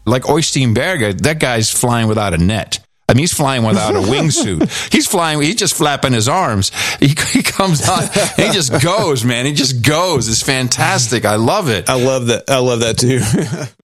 like Oystein Berge, that guy's flying without a net. I mean, he's flying without a wingsuit. He's just flapping his arms. He comes out, and he just goes, man. He just goes. It's fantastic. I love it. I love that too.